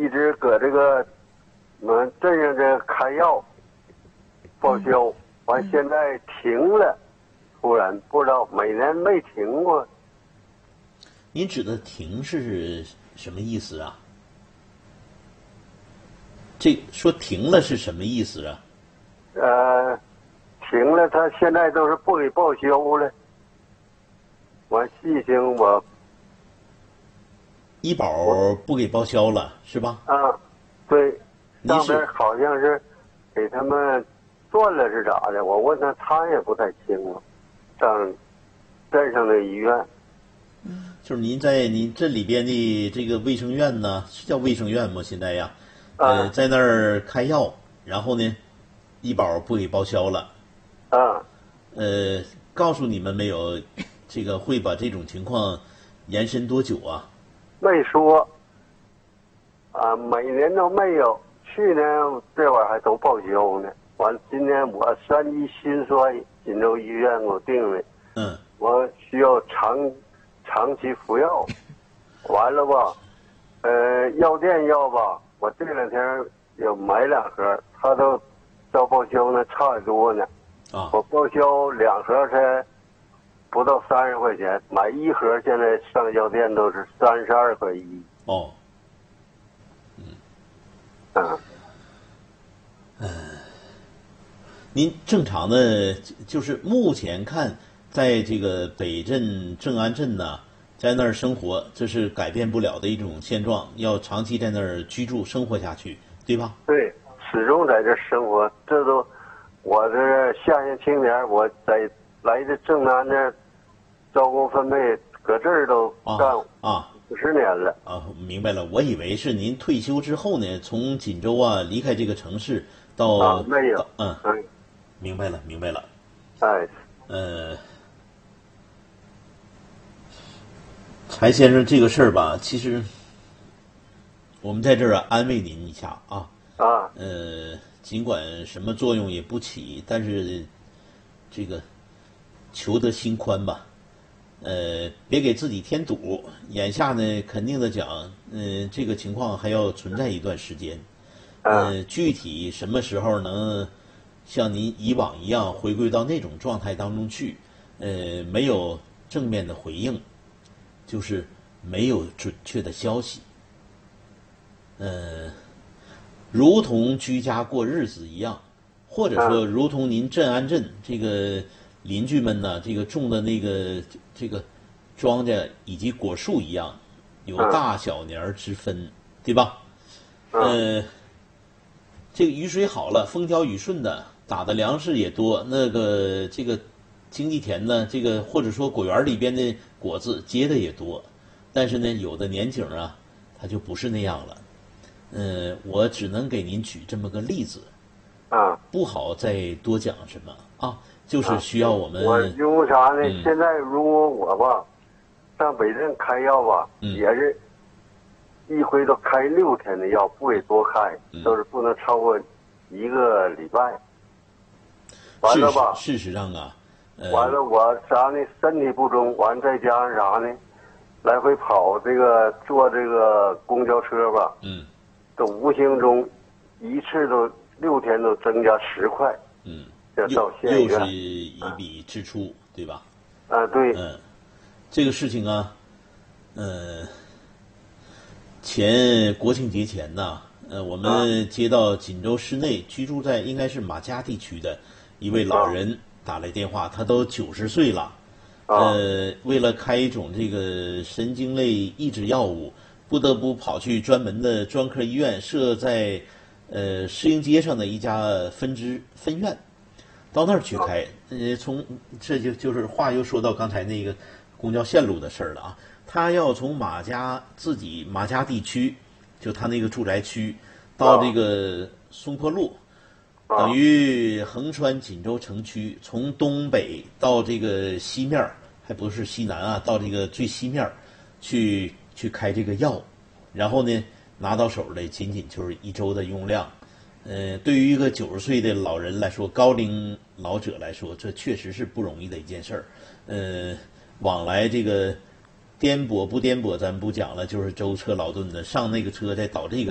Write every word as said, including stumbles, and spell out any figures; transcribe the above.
一直搁这个我们镇上这开药报销，完、嗯、现在停了，突然不知道每年没停过。 您指的停是什么意思啊？这说停了是什么意思啊？ 呃，停了，他现在都是不给报销了。完细听我， 医保不给报销了是吧？ 啊，对，上边好像是给他们断了是咋的？我问他，他也不太清楚。上镇上的医院。 就是您在您镇里边的这个卫生院呢，是叫卫生院吗？现在呀，呃，在那儿开药，然后呢，医保不给报销了。 啊。 呃，告诉你们没有，这个会把这种情况延伸多久啊？ 没说。啊，每年都没有。去年这会儿还都报销呢。完，今年我三级心衰，锦州医院给我定的。 嗯。 我需要长。长期服药，完了吧？呃，药店药吧，我这两天有买两盒，他都照报销呢，差得多呢。 啊， 我报销两盒才不到三十块钱，买一盒现在上药店都是三十二块一。 哦，嗯， 啊， 嗯，您正常的就是目前看。在这个北镇正安镇呢，在那儿生活，这是改变不了的一种现状，要长期在那儿居住生活下去，对吧？ 对，始终在这生活，这都我这下县青年，我在来的正安这招工分配，搁这儿都干啊五十年了啊，明白了。我以为是您退休之后呢，从锦州啊离开这个城市到啊，没有， 嗯嗯， 明白了，明白了。 哎， 呃。柴先生，这个事儿吧，其实我们在这儿啊安慰您一下啊。 啊。 呃，尽管什么作用也不起，但是这个求得心宽吧。呃，别给自己添堵。眼下呢，肯定的讲，嗯、呃，这个情况还要存在一段时间。呃，具体什么时候能像您以往一样回归到那种状态当中去？呃，没有正面的回应。就是没有准确的消息，呃，如同居家过日子一样，或者说如同您镇安镇这个邻居们呢，这个种的那个这个庄稼以及果树一样，有大小年之分，对吧？呃，这个雨水好了，风调雨顺的，打的粮食也多，那个这个。经济田呢，这个或者说果园里边的果子结的也多，但是呢，有的年景啊，它就不是那样了。嗯，我只能给您举这么个例子， 啊， 不好再多讲什么啊，就是需要我们。 我因为啥呢？嗯、现在如果我吧，上北镇开药吧， 嗯、 也是一回都开六天的药，不给多开， 嗯、 都是不能超过一个礼拜。完了吧？ 事实上啊。 完了，我啥呢？身体不中，完再加上啥呢？来回跑这个坐这个公交车吧， 嗯， 都无形中一次都六天都增加十块， 嗯， 要到县医院， 又是一笔支出，嗯、对吧？ 啊，对， 嗯，这个事情啊，呃，前国庆节前呢，呃，我们接到锦州市内居住在应该是马家地区的一位老人。啊打来电话，他都九十岁了，呃，为了开一种这个神经类抑制药物，不得不跑去专门的专科医院，设在呃市营街上的一家分支分院，到那儿去开。呃，从这就就是话又说到刚才那个公交线路的事儿了啊。他要从马家自己马家地区，就他那个住宅区，到这个松坡路。等于横穿锦州城区，从东北到这个西面，还不是西南啊，到这个最西面，去去开这个药，然后呢拿到手的仅仅就是一周的用量。呃，对于一个九十岁的老人来说，高龄老者来说，这确实是不容易的一件事儿。呃，往来这个颠簸不颠簸咱不讲了，就是舟车劳顿的，上那个车再倒这个。